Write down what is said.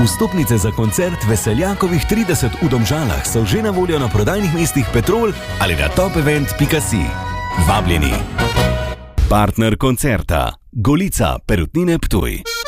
Vstopnice za koncert Veseljakovih 30 v Domžalah so že na voljo na prodajnih mestih Petrol ali na topevent.si. Vabljeni. Partner koncerta Golica Perutnine Ptuj.